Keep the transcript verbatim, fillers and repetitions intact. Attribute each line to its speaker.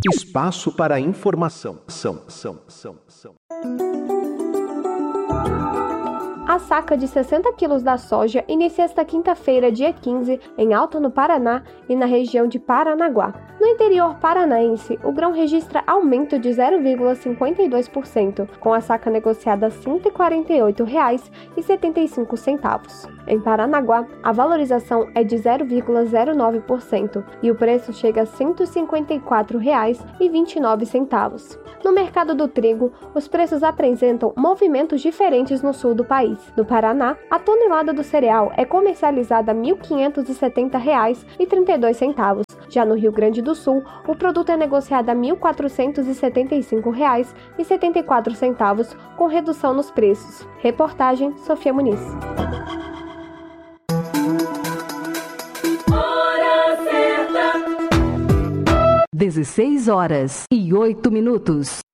Speaker 1: Espaço para informação. São, são, são, são.
Speaker 2: A saca de sessenta quilos da soja inicia esta quinta-feira, dia quinze, em Alto no Paraná e na região de Paranaguá. No interior paranaense, o grão registra aumento de zero vírgula cinquenta e dois por cento, com a saca negociada a cento e quarenta e oito reais e setenta e cinco centavos. Em Paranaguá, a valorização é de zero vírgula zero nove por cento e o preço chega a cento e cinquenta e quatro reais e vinte e nove centavos. No mercado do trigo, os preços apresentam movimentos diferentes no sul do país. No Paraná, a tonelada do cereal é comercializada a mil quinhentos e setenta reais e trinta e dois centavos. Já no Rio Grande do Sul, o produto é negociado a mil quatrocentos e setenta e cinco reais e setenta e quatro centavos, com redução nos preços. Reportagem Sofia Muniz.
Speaker 3: dezesseis horas e oito minutos.